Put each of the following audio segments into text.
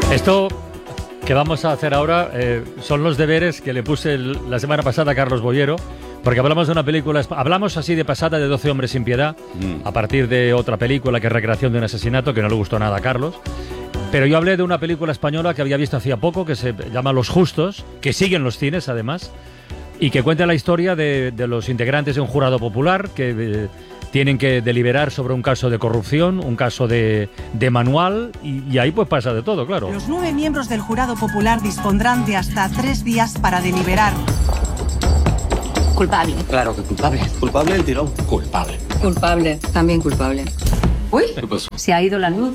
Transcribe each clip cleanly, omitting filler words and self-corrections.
Esto que vamos a hacer ahora son los deberes que le puse la semana pasada a Carlos Boyero, porque hablamos de una película, hablamos así de pasada de 12 hombres sin piedad, a partir de otra película que es recreación de un asesinato, que no le gustó nada a Carlos. Pero yo hablé de una película española que había visto hacía poco, que se llama Los Justos, que sigue en los cines además, y que cuenta la historia de los integrantes de un jurado popular que tienen que deliberar sobre un caso de corrupción, un caso de manual, y ahí pues pasa de todo, claro. Los 9 miembros del jurado popular dispondrán de hasta 3 días para deliberar. Culpable. Claro que culpable. Culpable el tirón. Culpable. Culpable. También culpable. Uy, ¿Qué pasó? se ha ido la luz.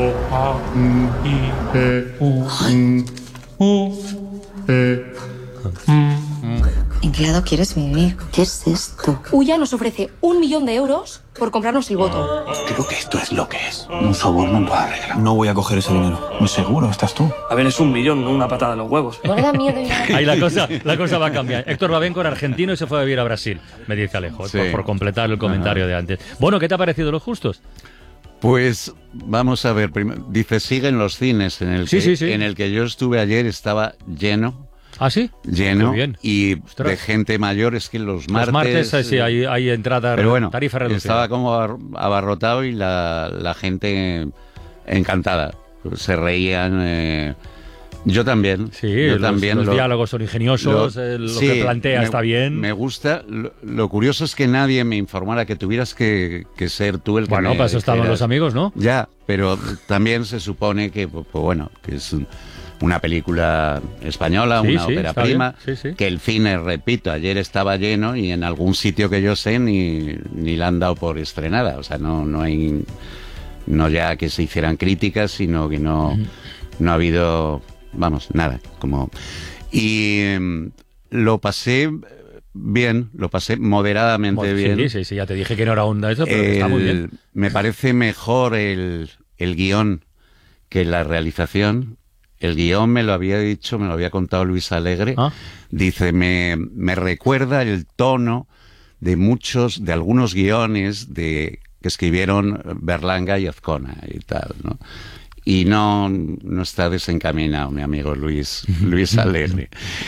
¿En qué lado quieres vivir? ¿Qué es esto? Ulla nos ofrece 1 millón de euros por comprarnos el voto. Creo que esto es lo que es. Un soborno en toda regla. No voy a coger ese dinero. Muy seguro, estás tú. A ver, es 1 millón, no una patada en los huevos. No le da miedo ya. Ahí la cosa va a cambiar. Héctor Babenco era argentino y se fue a vivir a Brasil, me dice Alejo, Sí. por completar el comentario de antes. Bueno, ¿qué te ha parecido Los Justos? Pues vamos a ver, dice, siguen los cines, en el que, Sí. en el que yo estuve ayer estaba lleno. ¿Ah, sí? Lleno. Qué bien. Y Ostras. de gente mayor, es que los martes... Sí, hay entrada, pero bueno, tarifa reducida. estaba como abarrotado y la gente encantada. Se reían. Yo también. Sí, yo también. los diálogos son ingeniosos, lo sí, que plantea está bien. Me gusta. Lo curioso es que nadie me informara que tuvieras que ser tú el que Bueno, me para eso estaban dijeras. los amigos, ¿no? Ya, pero también se supone que, pues bueno, que es una película española, Sí, una sí, ópera está prima, bien, sí. que el cine, repito, ayer estaba lleno y en algún sitio que yo sé ni la han dado por estrenada. O sea, no hay, no ya que se hicieran críticas, sino que no ha habido, vamos, nada. Y lo pasé bien, lo pasé moderadamente bien. Sí, ya te dije que no era onda eso, pero que está muy bien. Me parece mejor el guión que la realización. El guión me lo había contado Luis Alegre. Ah. Dice, me recuerda el tono de algunos guiones que escribieron Berlanga y Azcona y tal, ¿no? Y no está desencaminado mi amigo Luis Alegre.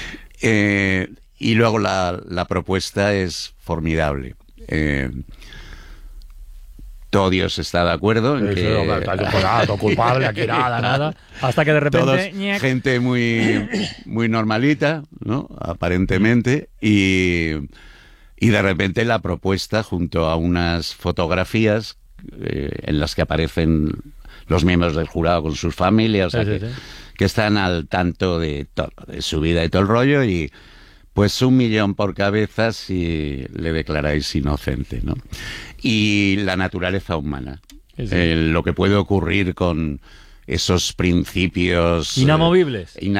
Y luego la propuesta es formidable. Todo Dios está de acuerdo en que... Está culpable, aquí nada. Hasta que de repente... Todos gente muy normalita, ¿no? Aparentemente. Y de repente la propuesta, junto a unas fotografías en las que aparecen los miembros del jurado con sus familias, o sea, que están al tanto de todo, de su vida y todo el rollo, y pues 1 millón por cabeza si le declaráis inocente, ¿no? Y la naturaleza humana, lo que puede ocurrir con esos principios inamovibles y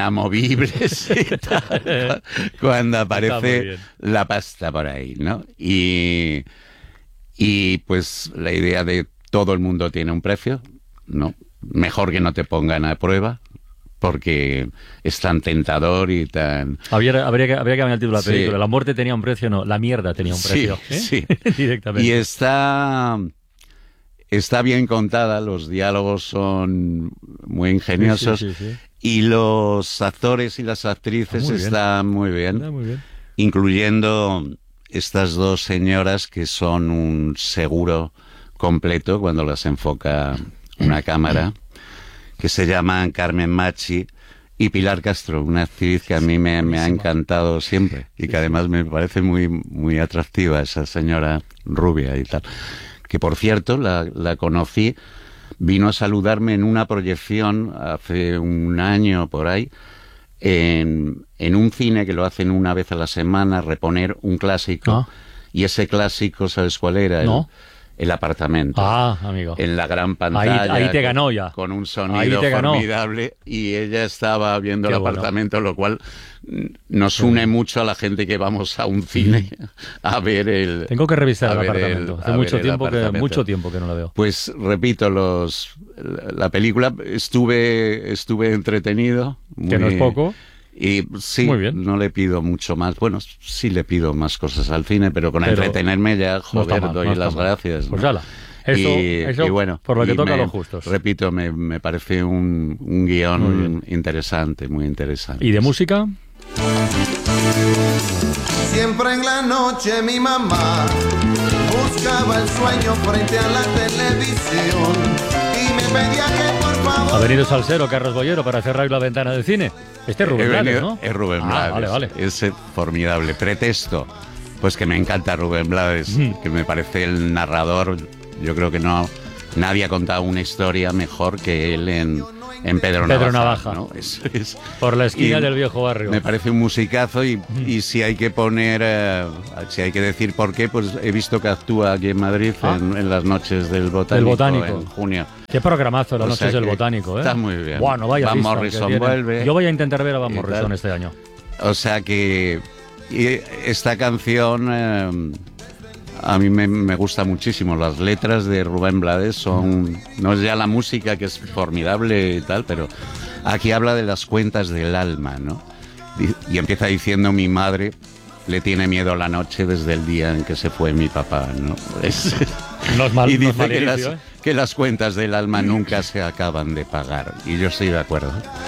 tal, cuando aparece la pasta por ahí, ¿no? Y pues la idea de todo el mundo tiene un precio, ¿no? Mejor que no te pongan a prueba, porque es tan tentador y tan... Habría que cambiar el título de la película. Sí. La muerte tenía un precio, no, la mierda tenía un precio. Sí. Directamente. Y está bien contada, los diálogos son muy ingeniosos, Sí. y los actores y las actrices están muy bien, Está muy bien. incluyendo estas dos señoras que son un seguro completo cuando las enfoca una cámara, que se llaman Carmen Machi y Pilar Castro, una actriz que a mí me ha encantado siempre y que además me parece muy, muy atractiva, esa señora rubia y tal. Que por cierto, la conocí, vino a saludarme en una proyección hace 1 año por ahí, en un cine que lo hacen una vez a la semana, reponer un clásico. Y ese clásico, ¿sabes cuál era? No. El Apartamento. Amigo. En la gran pantalla. Ahí te ganó ya. Con un sonido formidable. Y ella estaba viendo el Apartamento, lo cual nos une mucho a la gente que vamos a un cine a ver el... Tengo que revisar el Apartamento. Hace mucho tiempo que no la veo. Pues repito, la película estuve entretenido. Que no es poco. Y sí, muy bien. No le pido mucho más. Bueno, sí le pido más cosas al cine, pero con entretenerme ya, joder, doy las gracias. Pues ¿no? ala. Eso, y bueno, por lo que y toca a los justos. Repito, me parece un guión interesante, muy interesante. ¿Y de música? Siempre en la noche mi mamá buscaba el sueño frente a la televisión y me pedía que por favor... Ha venido Salsero, Carlos Boyero, para cerrar la ventana del cine. Este es Rubén Blades, ¿no? Es Rubén Blades. Vale. Es formidable. Pretexto, pues que me encanta Rubén Blades, que me parece el narrador. Yo creo que nadie ha contado una historia mejor que él en Pedro Navaja. ¿No? Por la esquina del viejo barrio. Me parece un musicazo y si hay que poner, si hay que decir por qué, pues he visto que actúa aquí en Madrid en las noches del Botánico en junio. Qué programazo las noches del Botánico, ¿eh? Está muy bien. Bueno, vaya Van lista Morrison vuelve. Yo voy a intentar ver a Van Morrison este año. O sea que esta canción a mí me gusta muchísimo. Las letras de Rubén Blades son... No es ya la música, que es formidable y tal, pero aquí habla de las cuentas del alma, ¿no? Y empieza diciendo: mi madre le tiene miedo a la noche desde el día en que se fue mi papá, ¿no? No es mal, y no dice es mal inicio, que las cuentas del alma nunca se acaban de pagar. Y yo estoy de acuerdo.